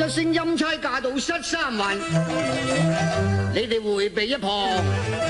一聲欽差駕到失三環，你哋迴避一旁。